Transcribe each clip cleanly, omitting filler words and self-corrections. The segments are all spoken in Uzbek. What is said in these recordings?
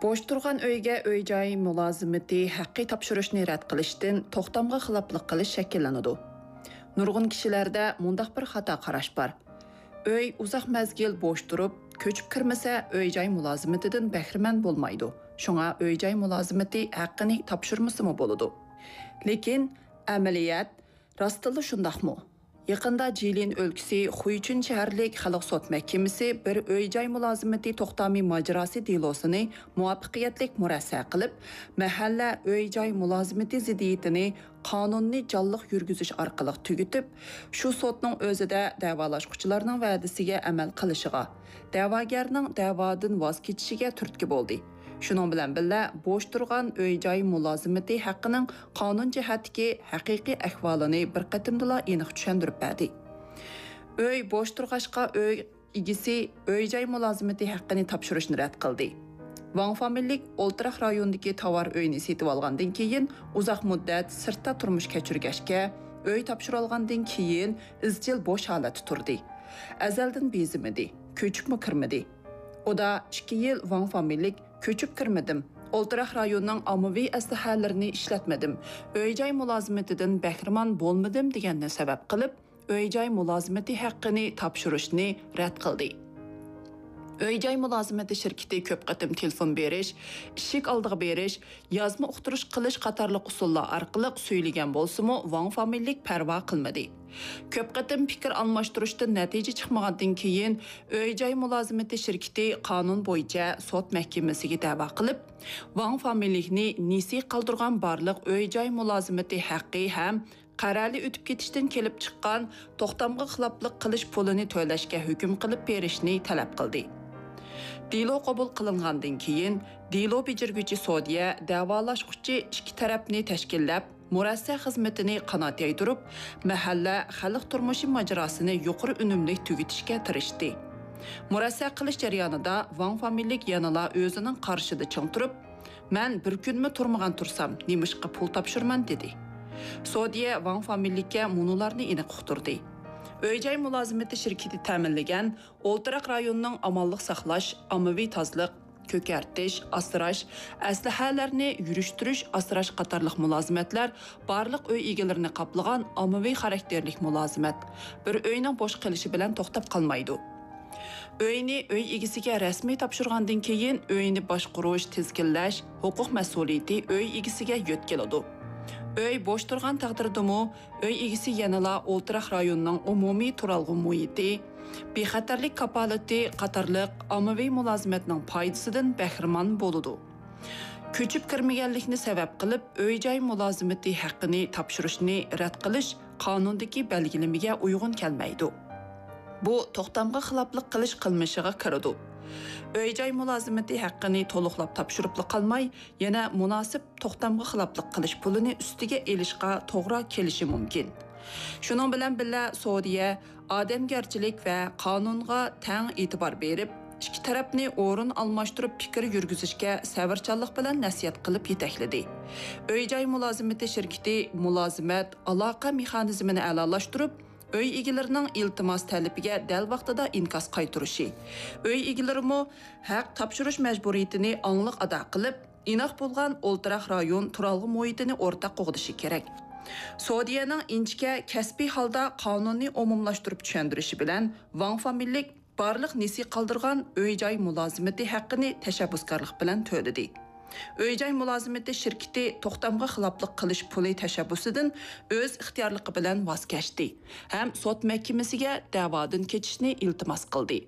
Boş turgan uyga uy-joy mulozimati haqqi topshirishni rad qilishdan to'xtamga xiloflik qilish shakllanadi. Nurg'un kishilarda mundaq bir xato qarash bor. Uy uzoq mezgil bo'sh turib, ko'chib kirmasa, uy-joy mulozimatidan bahramand bo'lmaydi. Shunga uy-joy mulozimati haqqini topshirmasimi bo'ladi. Lekin amaliyat rostila shundaqmi? Yaqında Jilin o'lkasi Xuychun shaharlik xalq sud mahkamasi bir uy-joy mulozimati to'xtami majrosi delosini muvaffaqiyatli murassa qilib, mahalla uy-joy mulozimati ziddiyatini qonunni jonliq yurgizish orqali tugitib, shu sudning o'zida davolashuvchilarning va'dasiga amal qilishiga, da'vogarning da'vodan voz kechishiga turtki bo'ldi. Shuning bilan birga bo'sh turgan uy-joy mulozimati haqqining qonun jihatdagi haqiqiy ahvolini bir qatimdala aniq tushuntirib berdi. Uy bo'sh turg'ashqa uy egisi uy-joy mulozimati haqqini topshirishni rad qildi. Wang familiyalik O'ltiraq rayonidagi tovar uyni setib olgandan keyin uzoq muddat sirtda turmush kechirgashga, uy topshirilgandan keyin izchil bo'sh holatda turdi. Azaldan bezimidi, ko'chibmi kirmadi. Oda 2 yil Wang familiyalik ko'chib kirmadim. O'ltiraq rayonining ommaviy aslahalarini ishlatmadim. Uy-joy mulozimatidan bahramand bo'lmadim deganni sabab qilib, uy-joy mulozimati haqqini topshirishni rad qildi. Uy-joy mulozimati shirkati ko'p qatim telefon berish, ishik oldiga berish, yozma uqtirish qilish qatorliq usullar orqali so'ylagan bo'lsa-mu, Wang familiyalik parvo qilmadi. Ko'p qatim fikr almashtirishdan natija chiqmagandan keyin uy-joy mulozimati shirkati qonun bo'yicha sud mahkamasiga da'vo qilib, Wang familiyalikni nisi qoldirgan barliq uy-joy mulozimati haqqi ham qarali o'tib ketishdan kelib chiqqan to'xtamga xiloflik qilish pulini to'lashga hukm qilib berishni talab qildi. Dilo qabul qilingandan keyin dilo bijirguchi sudya davolashuvchi ikki tarafni tashkillab, murassa xizmatini qanot yaydirib, mahalla xalq turmushi majrosini yuqori unumli tugitishga tirishdi. Murassa qilish jarayonida Wang familiyalik yanala o'zining qarshida ching turib, "Men bir kunmi turmagan tursam, nemishqa pul topshirman" dedi. Sudya Wang familiylikka munularni aniq uqtirdi. Uy-joy mulozimati shirkati ta'minlagan O'ltiraq rayonining amonlik saqlash, ommaviy tozliq, ko'kartish, asrash, aslahalarni yurishtirish, asrash qatorliq mulozimatlar barliq uy egalarini qoplagan ommaviy xarakterlik mulozimat bir uyning bo'sh qilishi bilan to'xtab qolmaydi. Uyni uy egasiga rasmiy topshirgandan keyin uyni boshqarish, tizginlash, huquq mas'uliyati uy egasiga yo'tkaladi. Uy bo'sh turgan taqdirdami, uy egasi yanala O'ltiraq rayonining umumiy turalg'u muhiti, bexatarlik kapolati qatorliq ommaviy mulozimatning foydasidan bahramand bo'ladi. Ko'chib kirmaganlikni sabab qilib, uy-joy mulozimati haqqini topshirishni rad qilish qonundagi belgilamaga uyg'un kelmaydi. Bu to'xtamga xiloflik qilish qilmishiga kiradi. Uy-joy mulozimati haqqini to'liqlab topshirib qolmay, yana munosib to'xtamga xiloflik qilish pulini ustiga elishga to'g'ri kelishi mumkin. Shuning bilan birga Saudiya odamgarchilik va qonunga teng e'tibor berib, ikki tarafni o'rin almashtirib fikr yurgizishga sabrchanlik bilan nasihat qilib yetakladi. Uy-joy mulozimati shirkati mulozimat aloqa mexanizmini a'lolashtirib, uy egalarining iltimos talabiga dal vaqtida inkas qaytirishi, uy egalarimi haq topshirish majburiyatini angliq ado qilib, inoq bo'lgan O'ltiraq rayon turalg'u muhitini o'rtaq qo'g'dishi kerak. Saudiyaning inchga kasbiy holda qonunni umumlashtirib tushuntirishi bilan Wang familiyalik barliq nisi qoldirgan uy-joy mulozimati haqqini tashabbuskorlik bilan to'ladi. Uy-joy mulozimati shirkati to'xtamga xiloflik qilish puli tashabbusidan o'z ixtiyorligi bilan voz kechdi. Ham sud mahkamasiga da'vodan kechishni iltimos qildi.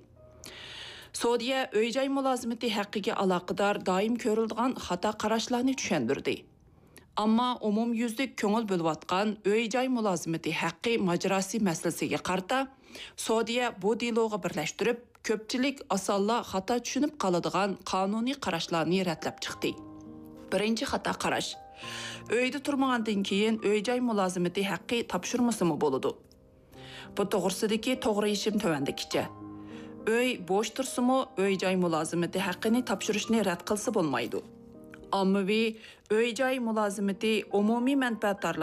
Saudiya uy-joy mulozimati haqqiga aloqador doim ko'rilgan xato qarashlarni tushuntirdi. Ammo umumyuzlik ko'ngil bo'layotgan uy-joy mulozimati haqqi majrosi masalasiga qarata Saudiya bu diloga birlashtirib, ko'pchilik osonla xato tushunib qoladigan qonuniy qarashlarni radlab chiqdi. Birinchi xato qarash. Uyda turmagandan keyin uy-joy mulozimati haqqi topshirmasimi bo'ladi? Bu to'g'risidagi to'g'ri yechim tuvandikicha. Uy bo'sh tursimi, uy-joy mulozimati haqqini topshirishni rad qilsa bo'lmaydi. Ommaviy uy-joy mulozimati umumiy manfaatdorlar